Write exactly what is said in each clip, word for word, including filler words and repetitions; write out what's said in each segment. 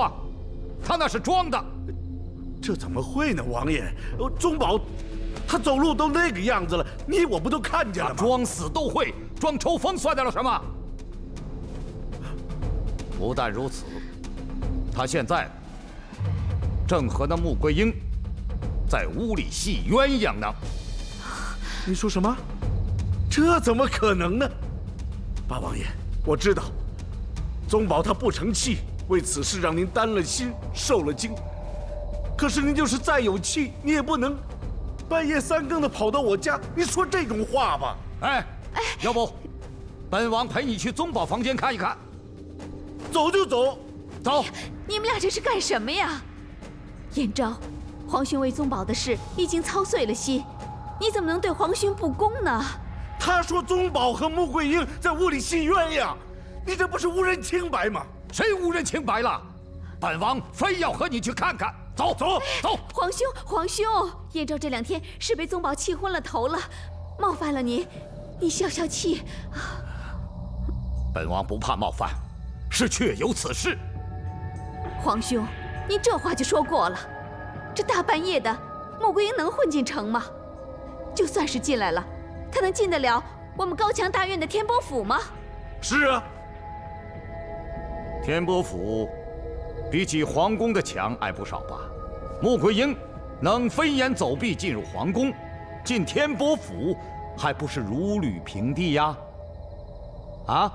啊，他那是装的。 这怎么会呢，王爷？宗宝，他走路都那个样子了，你我不都看见了吗？ 装死都会，装抽风算得了什么？不但如此，他现在正和那穆桂英在屋里戏鸳鸯呢。 你说什么？这怎么可能呢？八王爷，我知道，宗宝他不成器，为此事让您担了心，受了惊。可是您就是再有气，你也不能半夜三更的跑到我家，你说这种话吧？ 哎，要不，本王陪你去宗宝房间看一看。 走就走， 走。 你们俩这是干什么呀？燕昭，皇兄为宗宝的事已经操碎了心，你怎么能对皇兄不公呢？ 他说宗宝和穆桂英在屋里戏鸳鸯，你这不是误人清白吗？ 谁误人清白了？本王非要和你去看看。走走走！ 皇兄，皇兄，燕昭这两天是被宗宝气昏了头了，冒犯了您，你消消气。 本王不怕冒犯，是确有此事。 皇兄，您这话就说过了。这大半夜的，穆桂英能混进城吗？就算是进来了，她能进得了我们高墙大院的天波府吗？ 是啊， 天波府比起皇宫的墙矮不少吧？穆桂英能飞檐走壁进入皇宫，进天波府，还不是如履平地呀？啊！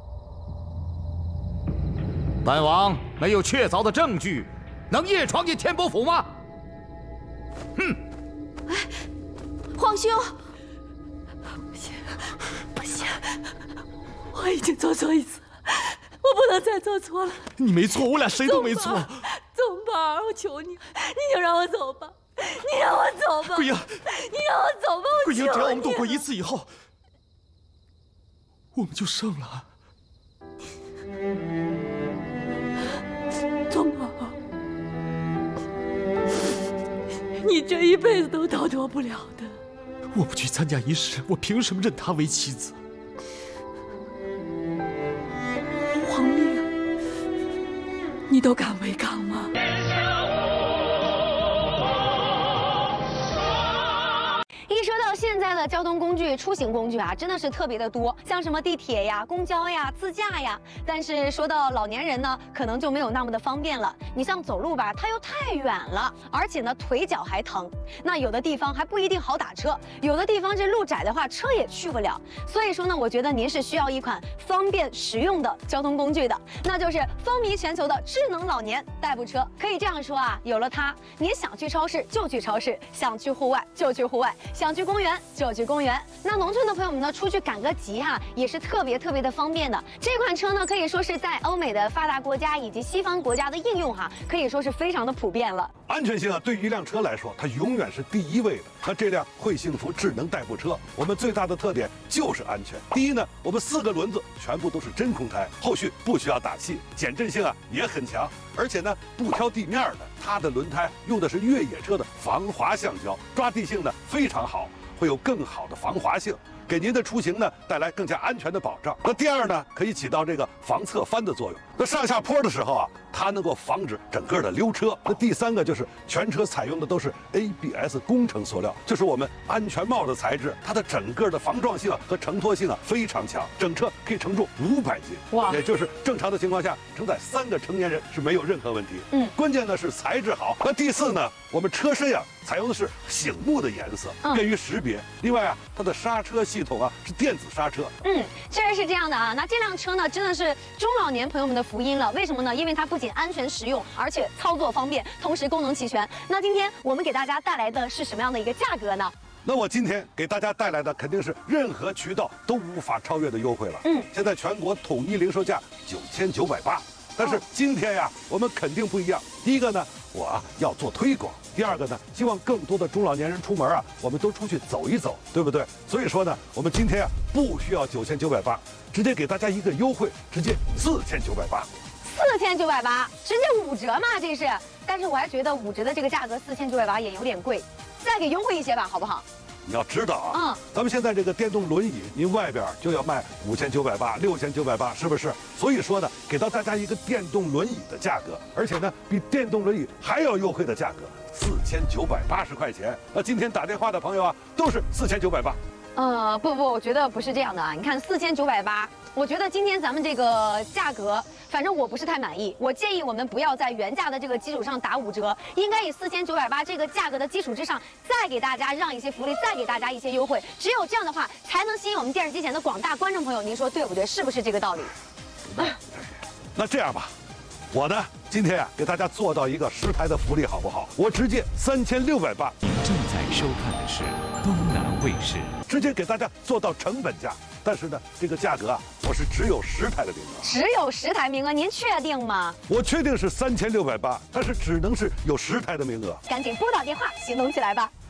本王没有确凿的证据，能夜闯进天波府吗？哼！ 哎，皇兄， 不行，不行，我已经做错一次。我不能再做错了。 你没错，我俩谁都没错。 宗宝，我求你，你就让我走吧，你让我走吧。 桂英， 你让我走吧，我求你。 桂英，只要我们躲过一次以后，我们就胜了。 宗宝，你这一辈子都逃脱不了的。 我不去参加仪式，我凭什么认她为妻子？ 皇命，你都敢违抗吗？ 一说到现在的交通工具、出行工具啊，真的是特别的多，像什么地铁呀、公交呀、自驾呀。但是说到老年人呢，可能就没有那么的方便了。你像走路吧，它又太远了，而且呢腿脚还疼。那有的地方还不一定好打车，有的地方这路窄的话，车也去不了。所以说呢，我觉得您是需要一款方便实用的交通工具的，那就是风靡全球的智能老年代步车。可以这样说啊，有了它，您想去超市就去超市，想去户外就去户外，想去公园就去公园。那农村的朋友们呢，出去赶个集哈、啊，也是特别特别的方便的。这款车呢，可以说是在欧美的发达国家以及西方国家的应用哈、啊，可以说是非常的普遍了。 安全性啊，对于一辆车来说，它永远是第一位的。那这辆惠幸福智能代步车，我们最大的特点就是安全。第一呢，我们四个轮子全部都是真空胎，后续不需要打气，减震性啊也很强。而且呢，不挑地面的，它的轮胎用的是越野车的防滑橡胶，抓地性呢非常好，会有更好的防滑性，给您的出行呢带来更加安全的保障。那第二呢，可以起到这个防侧翻的作用。那上下坡的时候啊，它能够防止整个的溜车。那第三个就是全车采用的都是 A B S 工程塑料，就是我们安全帽的材质，它的整个的防撞性啊和承托性啊非常强，整车可以承重五百斤，哇，也就是正常的情况下承载三个成年人是没有任何问题。嗯，关键呢是材质好。那第四呢，我们车身呀、啊、采用的是醒目的颜色，便于识别。另外啊，它的刹车系统啊是电子刹车。 嗯，确实是这样的啊。那这辆车呢，真的是中老年朋友们的福音了。为什么呢？因为它不仅安全实用，而且操作方便，同时功能齐全。那今天我们给大家带来的是什么样的一个价格呢？ 那我今天给大家带来的肯定是任何渠道都无法超越的优惠了。嗯，现在全国统一零售价九千九百八。但是今天呀，我们肯定不一样。第一个呢，我啊要做推广；第二个呢，希望更多的中老年人出门啊，我们都出去走一走，对不对？所以说呢，我们今天啊不需要九千九百八，直接给大家一个优惠，直接四千九百八。 四千九百八，直接五折嘛，这是。但是我还觉得五折的这个价格四千九百八也有点贵，再给优惠一些吧，好不好？ 你要知道啊， 嗯， 咱们现在这个电动轮椅，您外边就要卖五千九百八、六千九百八，是不是？所以说呢，给到大家一个电动轮椅的价格，而且呢，比电动轮椅还要优惠的价格，四千九百八十块钱。那今天打电话的朋友啊，都是四千九百八。 呃，不不，我觉得不是这样的啊！你看四千九百八，我觉得今天咱们这个价格，反正我不是太满意。我建议我们不要在原价的这个基础上打五折，应该以四千九百八这个价格的基础之上，再给大家让一些福利，再给大家一些优惠。只有这样的话，才能吸引我们电视机前的广大观众朋友。您说对不对？是不是这个道理？ 那这样吧，我呢今天啊给大家做到一个十台的福利，好不好？我直接三千六百八。 您正在收看的是东南卫视。 直接给大家做到成本价，但是呢，这个价格啊，我是只有十台的名额， 只有十台名额，您确定吗？ 我确定是三千六百八，但是只能是有十台的名额。 赶紧拨打电话，行动起来吧！